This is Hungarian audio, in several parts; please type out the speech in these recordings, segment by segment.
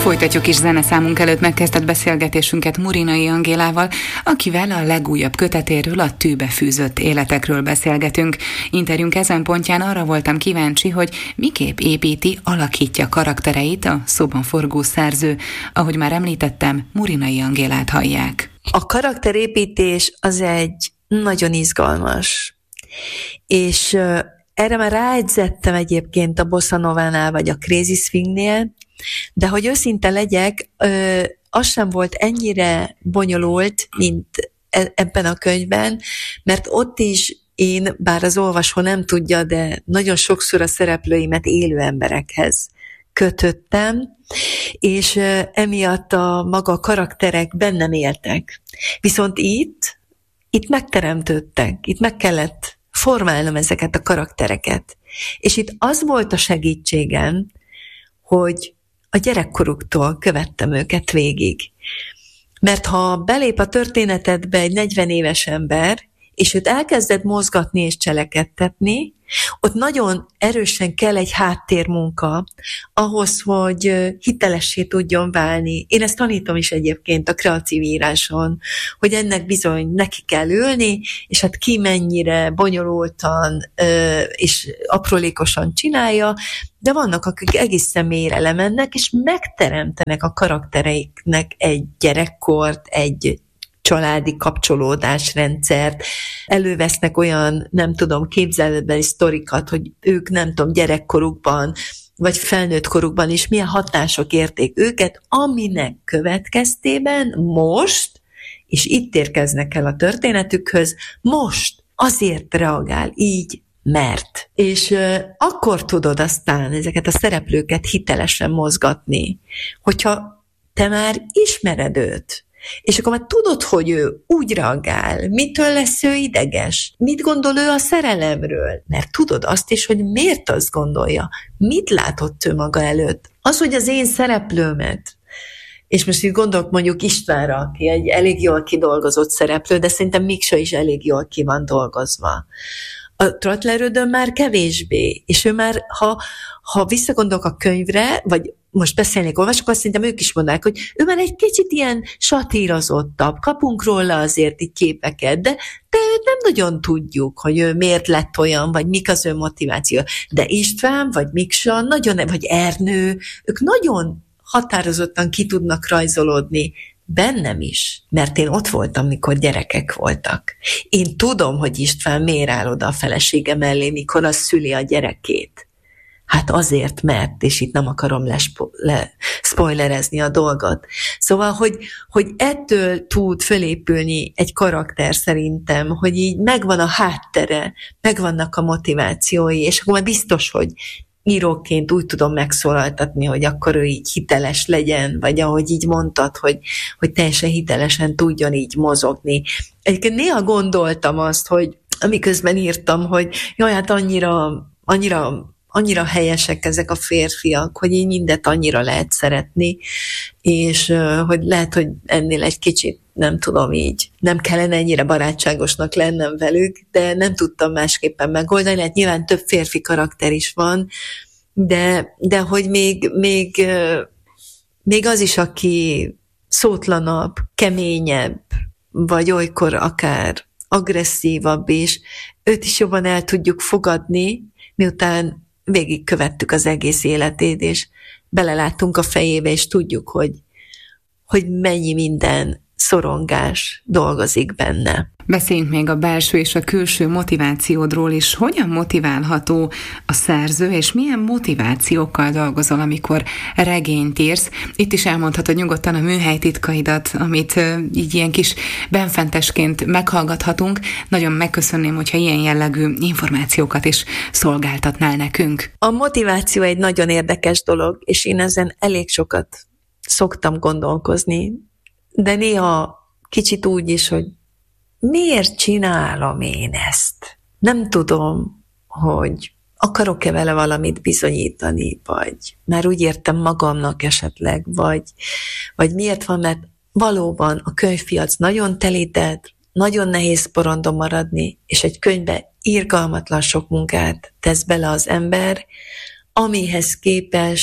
Folytatjuk is zeneszámunk előtt megkezdett beszélgetésünket Murinai Angélával, akivel a legújabb kötetéről, a Tűbe fűzött életekről beszélgetünk. Interjúnk ezen pontján arra voltam kíváncsi, hogy miképp építi, alakítja karaktereit a szóban forgó szerző. Ahogy már említettem, Murinai Angélát hallják. A karakterépítés az egy nagyon izgalmas, és erre már ráedzettem egyébként a Bossa Novánál vagy a Crazy Swingnél, de hogy őszinte legyek, az sem volt ennyire bonyolult, mint ebben a könyvben, mert ott is én, bár az olvasó nem tudja, de nagyon sokszor a szereplőimet élő emberekhez kötöttem, és emiatt a maga karakterek bennem éltek. Viszont itt megteremtődtek, itt meg kellett formálnom ezeket a karaktereket. És itt az volt a segítségem, hogy a gyerekkoruktól követtem őket végig. Mert ha belép a történetedbe egy 40 éves ember, és őt elkezded mozgatni és cselekedtetni, ott nagyon erősen kell egy háttérmunka ahhoz, hogy hitelessé tudjon válni. Én ezt tanítom is egyébként a kreatív íráson, hogy ennek bizony neki kell ülni, és hát ki mennyire bonyolultan és aprólékosan csinálja, de vannak, akik egészen mélyre lemennek, és megteremtenek a karaktereiknek egy gyerekkort, egy családi kapcsolódásrendszert, elővesznek olyan, nem tudom, képzeletbeli sztorikat, hogy ők, nem tudom, gyerekkorukban, vagy felnőtt korukban is milyen hatások érték őket, aminek következtében most, és itt érkeznek el a történetükhöz, most azért reagál így, mert. És akkor tudod aztán ezeket a szereplőket hitelesen mozgatni, hogyha te már ismered őt, és akkor már tudod, hogy ő úgy reagál, mitől lesz ő ideges, mit gondol ő a szerelemről, mert tudod azt is, hogy miért azt gondolja, mit látott ő maga előtt. Az, hogy az én szereplőmet, és most itt gondolok mondjuk Istvánra, aki egy elég jól kidolgozott szereplő, de szerintem Miksa is elég jól ki van dolgozva. A Trottlerődön már kevésbé, és ő már, ha visszagondolok a könyvre, vagy most beszélnék olvasókkal, szerintem ők is mondják, hogy ő már egy kicsit ilyen satírozottabb, kapunk róla azért így képeket, de őt nem nagyon tudjuk, hogy ő miért lett olyan, vagy mik az ő motiváció. De István, vagy Miksa, vagy Ernő, ők nagyon határozottan ki tudnak rajzolódni, bennem is, mert én ott voltam, mikor gyerekek voltak. Én tudom, hogy István miért áll oda a felesége mellé, mikor az szüli a gyerekét. Hát azért, mert, és itt nem akarom spoilerezni a dolgot. Szóval, hogy ettől tud fölépülni egy karakter szerintem, hogy így megvan a háttere, megvannak a motivációi, és akkor már biztos, hogy íróként úgy tudom megszólaltatni, hogy akkor ő így hiteles legyen, vagy ahogy így mondtad, hogy teljesen hitelesen tudjon így mozogni. Egyébként néha gondoltam azt, hogy amiközben írtam, hogy jaj, hát annyira helyesek ezek a férfiak, hogy így mindet annyira lehet szeretni, és hogy lehet, hogy ennél egy kicsit, nem tudom így, nem kellene ennyire barátságosnak lennem velük, de nem tudtam másképpen megoldani, hát nyilván több férfi karakter is van, de hogy még az is, aki szótlanabb, keményebb, vagy olykor akár agresszívabb is, őt is jobban el tudjuk fogadni, miután végigkövettük az egész életét, és beleláttunk a fejébe, és tudjuk, hogy mennyi minden szorongás dolgozik benne. Beszéljünk még a belső és a külső motivációdról is. Hogyan motiválható a szerző, és milyen motivációkkal dolgozol, amikor regényt írsz? Itt is elmondhatod nyugodtan a műhely titkaidat, amit így ilyen kis benfentesként meghallgathatunk. Nagyon megköszönném, hogyha ilyen jellegű információkat is szolgáltatnál nekünk. A motiváció egy nagyon érdekes dolog, és én ezen elég sokat szoktam gondolkozni, de néha kicsit úgy is, hogy miért csinálom én ezt? Nem tudom, hogy akarok-e vele valamit bizonyítani, vagy már úgy értem magamnak esetleg, vagy miért van, mert valóban a könyvpiac nagyon telített, nagyon nehéz porondon maradni, és egy könyvbe irgalmatlan sok munkát tesz bele az ember, amihez képest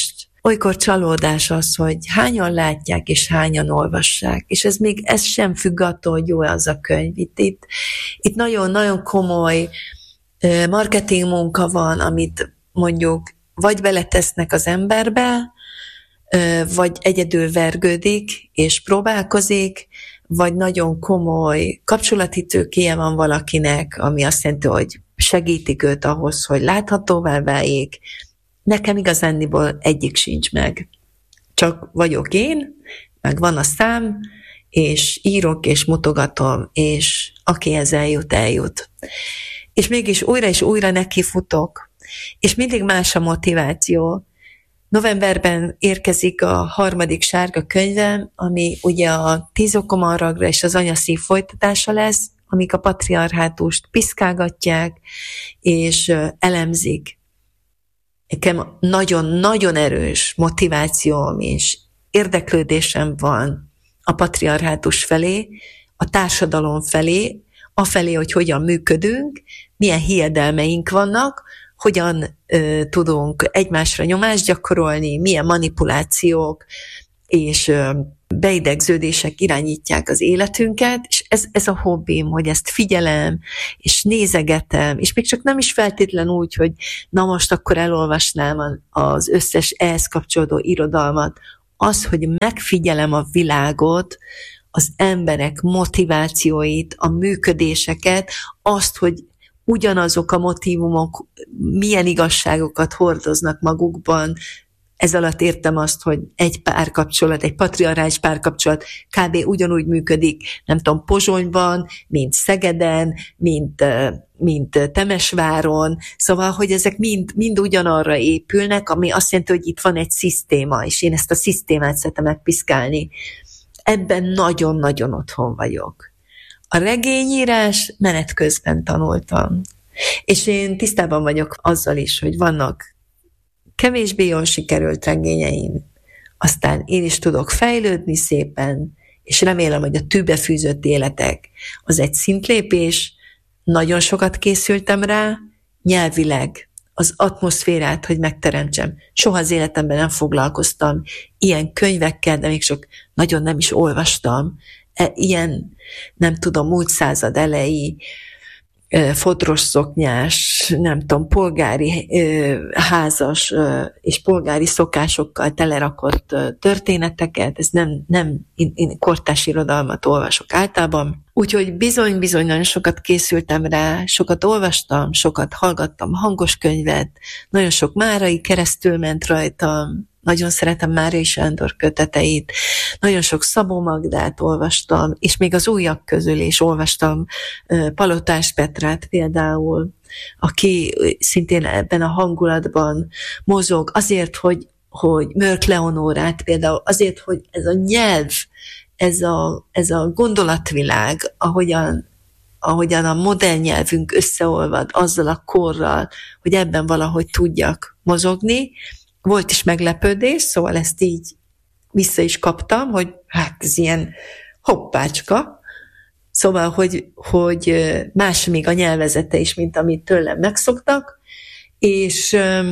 olykor csalódás az, hogy hányan látják és hányan olvassák, és ez sem függ attól, hogy jó az a könyv. Itt nagyon-nagyon komoly marketing munka van, amit mondjuk vagy beletesznek az emberbe, vagy egyedül vergődik és próbálkozik, vagy nagyon komoly kapcsolati tőkéje van valakinek, ami azt jelenti, hogy segítik őt ahhoz, hogy láthatóvá váljék. Nekem igazándiból egyik sincs meg. Csak vagyok én, meg van a szám, és írok, és mutogatom, és akihez eljut. És mégis újra és újra nekifutok, és mindig más a motiváció. Novemberben érkezik a 3. sárga könyvem, ami ugye a 10 okom arragra és az anyaszív folytatása lesz, amik a patriarhátust piszkálgatják, és elemzik. Nekem nagyon-nagyon erős motivációm és érdeklődésem van a patriarhátus felé, a társadalom felé, afelé, hogy hogyan működünk, milyen hiedelmeink vannak, hogyan tudunk egymásra nyomást gyakorolni, milyen manipulációk és beidegződések irányítják az életünket, és ez a hobbim, hogy ezt figyelem, és nézegetem, és még csak nem is feltétlen úgy, hogy na most akkor elolvasnám az összes ehhez kapcsolódó irodalmat, az, hogy megfigyelem a világot, az emberek motivációit, a működéseket, azt, hogy ugyanazok a motívumok milyen igazságokat hordoznak magukban. Ez alatt értem azt, hogy egy párkapcsolat, egy patriarchális párkapcsolat kb. Ugyanúgy működik, nem tudom, Pozsonyban, mint Szegeden, mint Temesváron, szóval, hogy ezek mind ugyanarra épülnek, ami azt jelenti, hogy itt van egy szisztéma, és én ezt a szisztémát szeretem megpiszkálni. Ebben nagyon-nagyon otthon vagyok. A regényírás menet közben tanultam. És én tisztában vagyok azzal is, hogy vannak kevésbé jól sikerült regényeim. Aztán én is tudok fejlődni szépen, és remélem, hogy a tűbe fűzött életek az egy szintlépés. Nagyon sokat készültem rá, nyelvileg, az atmoszférát, hogy megteremtsem. Soha az életemben nem foglalkoztam ilyen könyvekkel, de még csak nagyon nem is olvastam. Ilyen, nem tudom, múlt század elejé, fodros szoknyás, nem tudom, polgári házas és polgári szokásokkal telerakott történeteket, ez nem én kortárs irodalmat olvasok általában. Úgyhogy bizony nagyon sokat készültem rá, sokat olvastam, sokat hallgattam hangos könyvet, nagyon sok Márai keresztül ment rajtam, nagyon szeretem Márai Sándor köteteit, nagyon sok Szabó Magdát olvastam, és még az újak közül is olvastam Palotás Petrát például, aki szintén ebben a hangulatban mozog, azért, hogy Mörk Leonórát például, azért, hogy ez a nyelv, ez a gondolatvilág, ahogyan a modern nyelvünk összeolvad azzal a korral, hogy ebben valahogy tudjak mozogni. Volt is meglepődés, szóval ezt így vissza is kaptam, hogy hát ez ilyen hoppácska, szóval, hogy más még a nyelvezete is, mint amit tőlem megszoktak, és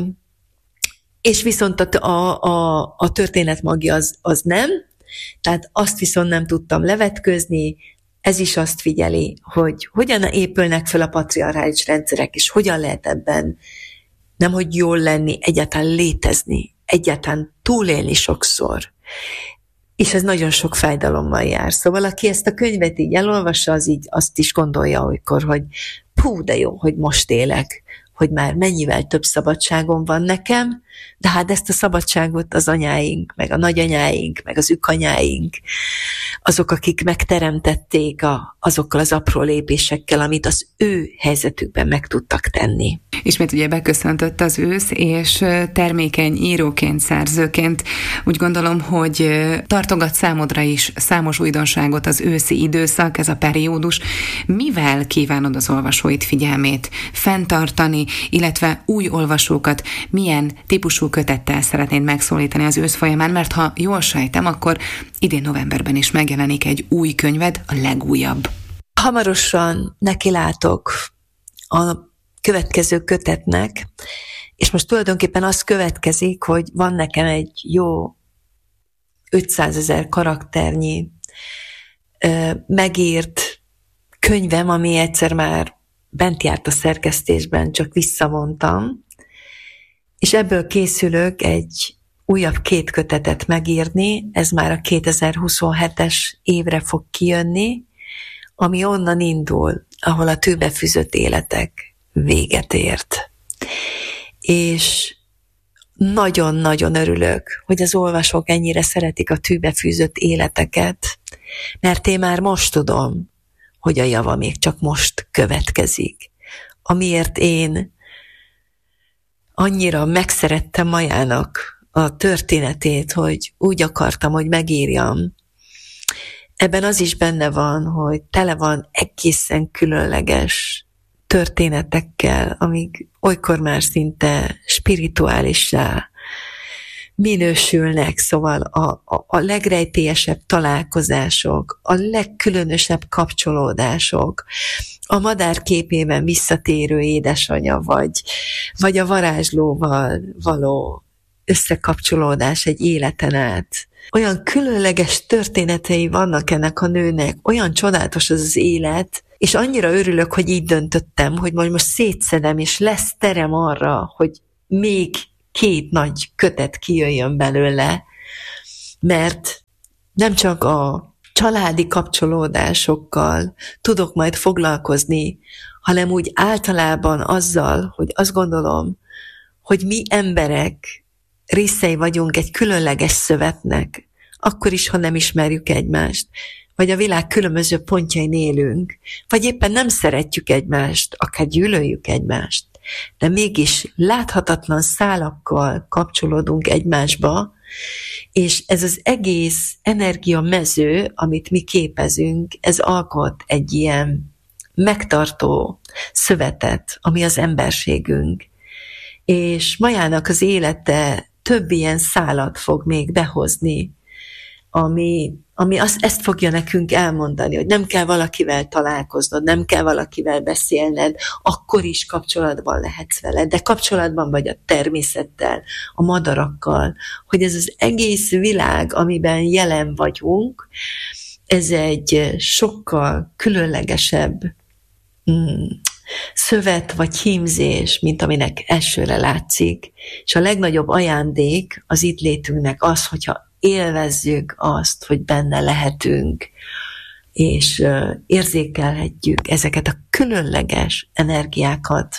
viszont a történet magja az nem, tehát azt viszont nem tudtam levetközni, ez is azt figyeli, hogy hogyan épülnek fel a patriarchális rendszerek, és hogyan lehet ebben nemhogy jól lenni, egyáltalán létezni, egyáltalán túlélni sokszor. És ez nagyon sok fájdalommal jár. Szóval aki ezt a könyvet így elolvassa, az így azt is gondolja olykor, hogy pú, de jó, hogy most élek, hogy már mennyivel több szabadságom van nekem, de hát ezt a szabadságot az anyáink, meg a nagyanyáink, meg az ükanyáink, azok, akik megteremtették azokkal az apró lépésekkel, amit az ő helyzetükben meg tudtak tenni. Ismét ugye beköszöntött az ősz, és termékeny íróként, szerzőként úgy gondolom, hogy tartogat számodra is számos újdonságot az őszi időszak, ez a periódus. Mivel kívánod az olvasóid figyelmét fenntartani, illetve új olvasókat milyen típusú kötettel szeretnéd megszólítani az ősz folyamán, mert ha jól sejtem, akkor idén novemberben is megjelenik egy új könyved, a legújabb. Hamarosan nekilátok a következő kötetnek, És most tulajdonképpen az következik, hogy van nekem egy jó 500 000 karakternyi megírt könyvem, ami egyszer már bent járt a szerkesztésben, csak visszavontam, és ebből készülök egy újabb 2 kötetet megírni, ez már a 2027-es évre fog kijönni, ami onnan indul, ahol a tűbe fűzött életek véget ért. És nagyon-nagyon örülök, hogy az olvasók ennyire szeretik a tűbe fűzött életeket, mert én már most tudom, hogy a java még csak most következik. Amiért én annyira megszerettem Majának a történetét, hogy úgy akartam, hogy megírjam. Ebben az is benne van, hogy tele van egészen különleges történetekkel, amik olykor már szinte spirituálissá minősülnek, szóval a legrejtélyesebb találkozások, a legkülönösebb kapcsolódások, a madár képében visszatérő édesanyja, vagy a varázslóval való összekapcsolódás egy életen át. Olyan különleges történetei vannak ennek a nőnek, olyan csodálatos az élet, és annyira örülök, hogy így döntöttem, hogy majd most szétszedem, és lesz terem arra, hogy még 2 nagy kötet kijöjjön belőle, mert nem csak a családi kapcsolódásokkal tudok majd foglalkozni, hanem úgy általában azzal, hogy azt gondolom, hogy mi emberek részei vagyunk egy különleges szövetnek, akkor is, ha nem ismerjük egymást, vagy a világ különböző pontjain élünk, vagy éppen nem szeretjük egymást, akár gyűlöljük egymást, de mégis láthatatlan szálakkal kapcsolódunk egymásba, és ez az egész energiamező, amit mi képezünk, ez alkot egy ilyen megtartó szövetet, ami az emberségünk. És Majának az élete több ilyen szálat fog még behozni, ami ezt fogja nekünk elmondani, hogy nem kell valakivel találkoznod, nem kell valakivel beszélned, akkor is kapcsolatban lehetsz vele, de kapcsolatban vagy a természettel, a madarakkal, hogy ez az egész világ, amiben jelen vagyunk, ez egy sokkal különlegesebb szövet vagy hímzés, mint aminek elsőre látszik. És a legnagyobb ajándék az itt létünknek az, hogyha élvezzük azt, hogy benne lehetünk, és érzékelhetjük ezeket a különleges energiákat,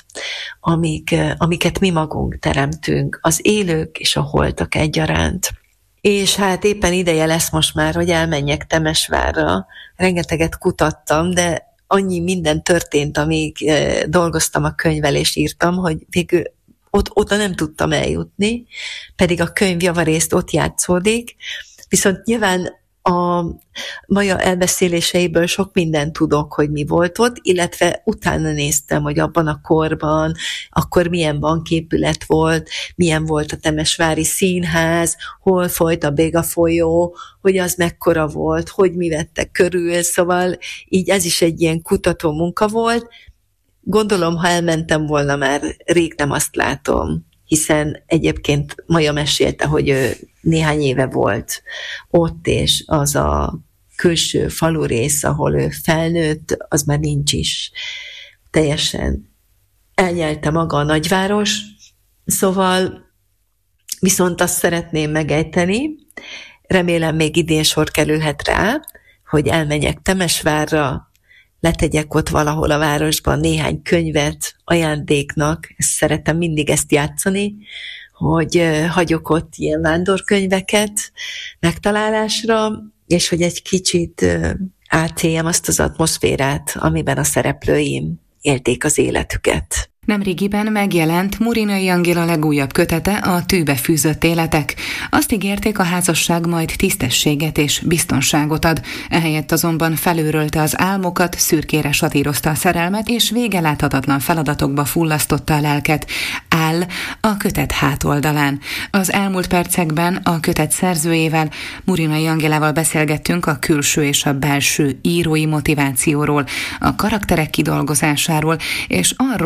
amiket mi magunk teremtünk, az élők és a holtak egyaránt. És hát éppen ideje lesz most már, hogy elmenjek Temesvárra. Rengeteget kutattam, de annyi minden történt, amíg dolgoztam a könyvvel és írtam, hogy végül oda nem tudtam eljutni, pedig a könyv javarészt ott játszódik, viszont nyilván a Maja elbeszéléseiből sok mindent tudok, hogy mi volt ott, illetve utána néztem, hogy abban a korban akkor milyen banképület volt, milyen volt a Temesvári Színház, hol folyt a Béga folyó, hogy az mekkora volt, hogy mi vette körül, szóval így ez is egy ilyen kutató munka volt. Gondolom, ha elmentem volna, már rég nem azt látom, hiszen egyébként Maja mesélte, hogy ő néhány éve volt ott, és az a külső falurész, ahol ő felnőtt, az már nincs is. Teljesen elnyelte maga a nagyváros, szóval viszont azt szeretném megejteni, remélem még idén sor kerülhet rá, hogy elmenjek Temesvárra, letegyek ott valahol a városban néhány könyvet ajándéknak, szeretem mindig ezt játszani, hogy hagyok ott ilyen vándorkönyveket megtalálásra, és hogy egy kicsit átéljem azt az atmoszférát, amiben a szereplőim élték az életüket. Nemrégiben megjelent Murinai Angéla legújabb kötete, a Tűbe fűzött életek. Azt ígérték, a házasság majd tisztességet és biztonságot ad. Ehelyett azonban felőrölte az álmokat, szürkére satírozta a szerelmet, és vége láthatatlan feladatokba fullasztotta a lelket. Áll a kötet hátoldalán. Az elmúlt percekben a kötet szerzőjével, Murinai Angélával beszélgettünk a külső és a belső írói motivációról, a karakterek kidolgozásáról, és arról, hogy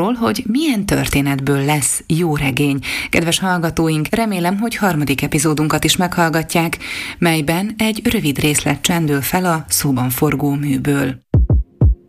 milyen történetből lesz jó regény. Kedves hallgatóink, remélem, hogy harmadik epizódunkat is meghallgatják, melyben egy rövid részlet csendül fel a szóban forgó műből.